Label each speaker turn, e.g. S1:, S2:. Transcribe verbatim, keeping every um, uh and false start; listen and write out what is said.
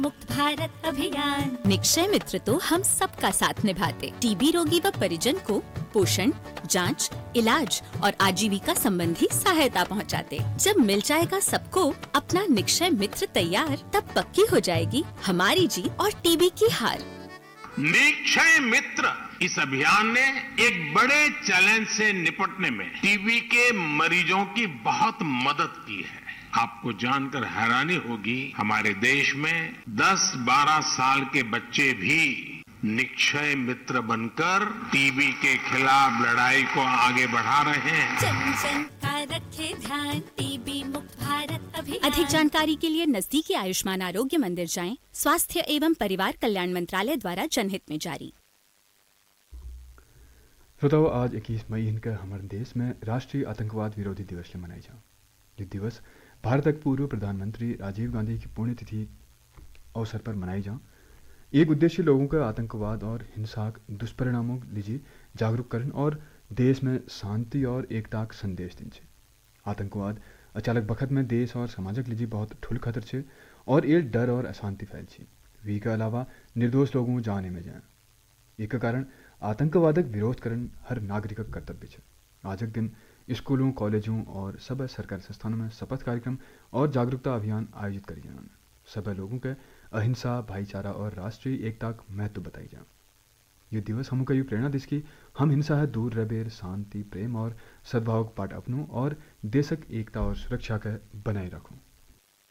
S1: मुक्त भारत अभियान। निक्षय मित्र तो हम सबका साथ निभाते, टीबी रोगी व परिजन को पोषण, जांच, इलाज और आजीविका संबंधी सहायता पहुंचाते। जब मिल जाएगा सबको अपना निक्षय मित्र तैयार, तब पक्की हो जाएगी हमारी जीत और टीबी की हार।
S2: निक्षय मित्र इस अभियान ने एक बड़े चैलेंज से निपटने में टीबी के मरीजों की बहुत मदद की है। आपको जानकर हैरानी होगी, हमारे देश में दस बारह साल के बच्चे भी निक्षय मित्र बनकर टीबी के खिलाफ लड़ाई को आगे बढ़ा रहे हैं।
S1: जन जन का रखे ध्यान, टीबी मुक्त भारत अभियान। अधिक जानकारी के लिए नजदीकी आयुष्मान आरोग्य मंदिर जाएं। स्वास्थ्य एवं परिवार कल्याण मंत्रालय द्वारा जनहित में जारी।
S3: श्रोताओ, आज इक्कीस मई इनका हमारे देश में राष्ट्रीय आतंकवाद विरोधी दिवस मनाई जा। ये दिवस भारत के पूर्व प्रधानमंत्री राजीव गांधी की पुण्यतिथि अवसर पर मनाई जा। एक उद्देश्य लोगों का आतंकवाद और हिंसा दुष्परिणामों लीजिए जागरूककरण और देश में शांति और एकता का संदेश दिन छे। आतंकवाद अचानक बखत में देश और समाजक लीजिए बहुत ठुल खतर छे और ये डर और अशांति फैल छे। वी के अलावा निर्दोष लोगों जाने में जाए। एक कारण आतंकवादक विरोध करन हर नागरिक का कर्तव्य है। आज के दिन स्कूलों, कॉलेजों और सब सरकारी संस्थानों में शपथ कार्यक्रम और जागरूकता अभियान आयोजित करी जाए। सब लोगों के अहिंसा, भाईचारा और राष्ट्रीय एकता का महत्व बताई जाए। ये दिवस हमको ये प्रेरणा दिस की हम हिंसा है दूर रबेर शांति, प्रेम और सद्भाव पाठ अपनों और देशक एकता और सुरक्षा के बनाए रखूं।